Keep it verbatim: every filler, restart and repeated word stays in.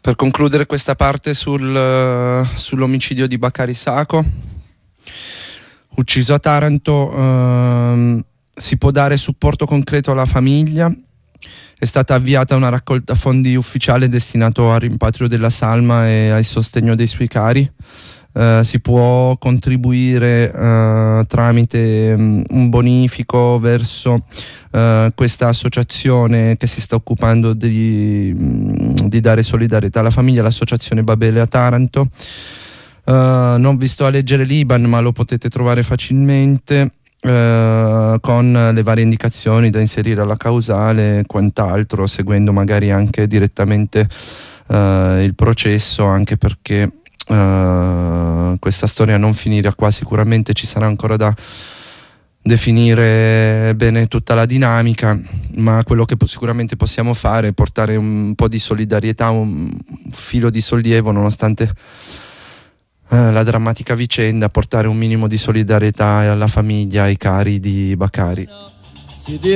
Per concludere questa parte sul, sull'omicidio di Bakary Sako, ucciso a Taranto, ehm, si può dare supporto concreto alla famiglia. È stata avviata una raccolta fondi ufficiale destinato al rimpatrio della salma e al sostegno dei suoi cari. Uh, si può contribuire uh, tramite um, un bonifico verso uh, questa associazione che si sta occupando di, um, di dare solidarietà alla famiglia, l'associazione Babele a Taranto. Uh, non vi sto a leggere l'I B A N, ma lo potete trovare facilmente uh, con le varie indicazioni da inserire alla causale e quant'altro, seguendo magari anche direttamente uh, il processo, anche perché Uh, questa storia non finirà qua, sicuramente ci sarà ancora da definire bene tutta la dinamica, ma quello che po- sicuramente possiamo fare è portare un po' di solidarietà, un filo di sollievo nonostante uh, la drammatica vicenda, portare un minimo di solidarietà alla famiglia, ai cari di Bakary.